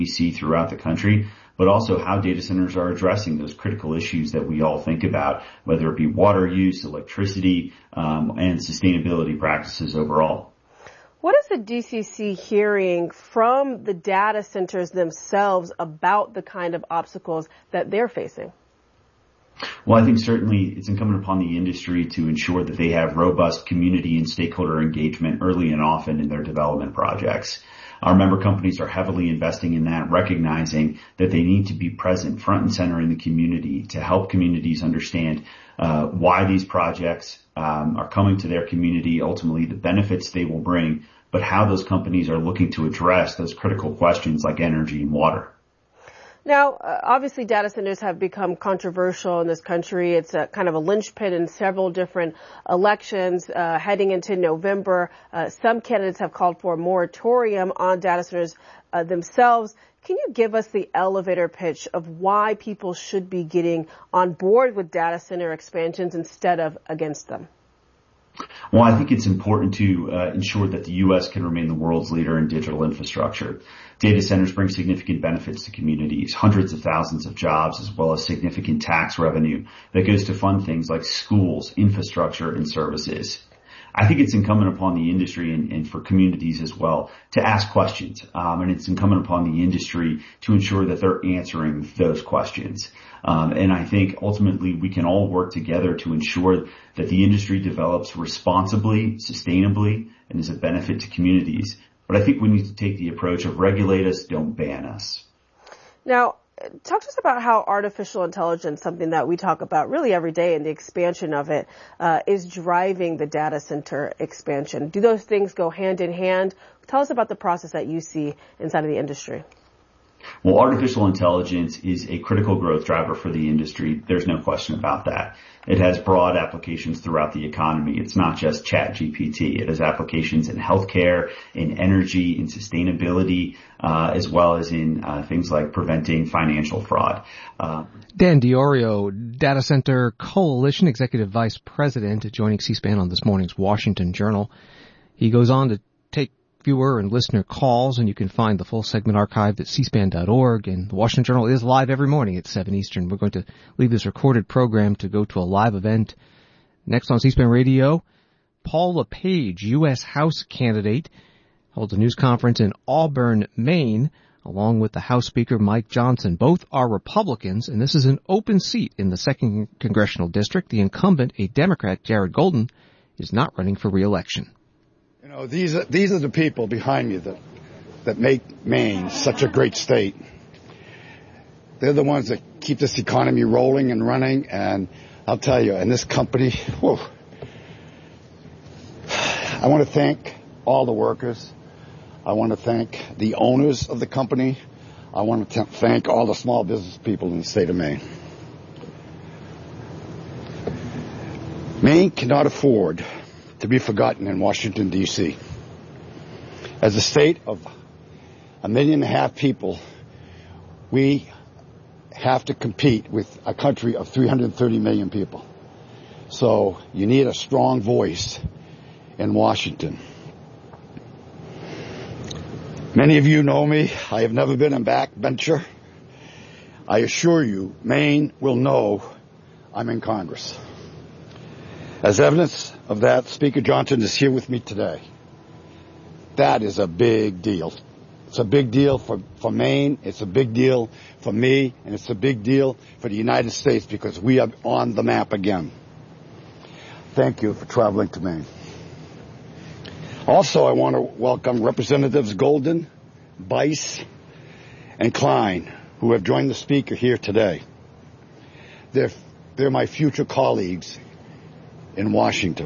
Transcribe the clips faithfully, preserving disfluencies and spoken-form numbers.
we see throughout the country, but also how data centers are addressing those critical issues that we all think about, whether it be water use, electricity, um, and sustainability practices overall. What is the D C C hearing from the data centers themselves about the kind of obstacles that they're facing? Well, I think certainly it's incumbent upon the industry to ensure that they have robust community and stakeholder engagement early and often in their development projects. Our member companies are heavily investing in that, recognizing that they need to be present front and center in the community to help communities understand uh, why these projects um, are coming to their community, ultimately the benefits they will bring, but how those companies are looking to address those critical questions like energy and water. Now, uh, obviously, data centers have become controversial in this country. It's a kind of a linchpin in several different elections uh, heading into November. Uh, some candidates have called for a moratorium on data centers uh, themselves. Can you give us the elevator pitch of why people should be getting on board with data center expansions instead of against them? Well, I think it's important to uh, ensure that the U S can remain the world's leader in digital infrastructure. Data centers bring significant benefits to communities, hundreds of thousands of jobs, as well as significant tax revenue that goes to fund things like schools, infrastructure, and services. I think it's incumbent upon the industry and, and for communities as well to ask questions, um, and it's incumbent upon the industry to ensure that they're answering those questions. Um, and I think ultimately we can all work together to ensure that the industry develops responsibly, sustainably, and is a benefit to communities. But I think we need to take the approach of regulate us, don't ban us. Now, talk to us about how artificial intelligence, something that we talk about really every day, and the expansion of it, uh, is driving the data center expansion. Do those things go hand in hand? Tell us about the process that you see inside of the industry. Well, artificial intelligence is a critical growth driver for the industry. There's no question about that. It has broad applications throughout the economy. It's not just Chat G P T. It has applications in healthcare, in energy, in sustainability, uh, as well as in uh, things like preventing financial fraud. Uh, Dan Diorio, Data Center Coalition Executive Vice President, joining C-SPAN on this morning's Washington Journal. He goes on to take viewer and listener calls, and you can find the full segment archived at c span dot org. And the Washington Journal is live every morning at seven Eastern. We're going to leave this recorded program to go to a live event. Next on C-SPAN Radio, Paul LePage, U S House candidate, holds a news conference in Auburn, Maine, along with the House Speaker Mike Johnson. Both are Republicans, and this is an open seat in the second Congressional District. The incumbent, a Democrat, Jared Golden, is not running for re-election. You know, these are, these are the people behind me that, that make Maine such a great state. They're the ones that keep this economy rolling and running, and I'll tell you, and this company, whew, I want to thank all the workers. I want to thank the owners of the company. I want to t- thank all the small business people in the state of Maine. Maine cannot afford to be forgotten in Washington, D C As a state of a million and a half people, we have to compete with a country of three hundred thirty million people. So you need a strong voice in Washington. Many of you know me. I have never been a backbencher. I assure you, Maine will know I'm in Congress. As evidence of that, Speaker Johnson is here with me today. That is a big deal. It's a big deal for, for Maine, it's a big deal for me, and it's a big deal for the United States because we are on the map again. Thank you for traveling to Maine. Also, I want to welcome Representatives Golden, Bice, and Klein, who have joined the Speaker here today. They're, they're my future colleagues in Washington.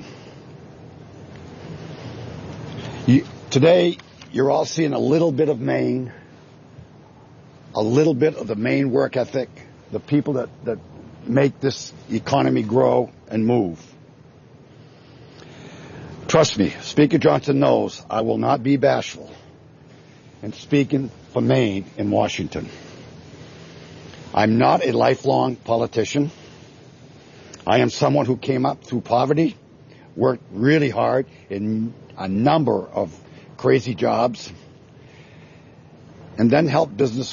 You, today, you're all seeing a little bit of Maine, a little bit of the Maine work ethic, the people that, that make this economy grow and move. Trust me, Speaker Johnson knows I will not be bashful in speaking for Maine in Washington. I'm not a lifelong politician. I am someone who came up through poverty, worked really hard in a number of crazy jobs, and then helped business